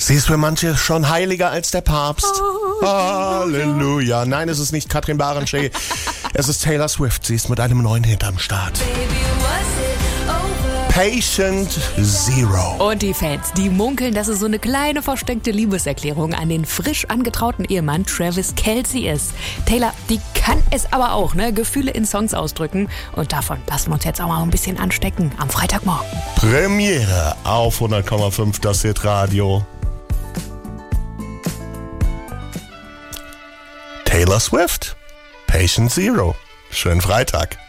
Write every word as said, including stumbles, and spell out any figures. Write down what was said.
Sie ist für manche schon heiliger als der Papst. Halleluja. Nein, es ist nicht Katrin Barenschee. Es ist Taylor Swift. Sie ist mit einem neuen Hit am Start. Patient Zero. Und die Fans, die munkeln, dass es so eine kleine versteckte Liebeserklärung an den frisch angetrauten Ehemann Travis Kelce ist. Taylor, die kann es aber auch, ne? Gefühle in Songs ausdrücken. Und davon lassen wir uns jetzt auch mal ein bisschen anstecken am Freitagmorgen. Premiere auf hundert Komma fünf das Hit Radio. Taylor Swift. Patient Zero. Schönen Freitag.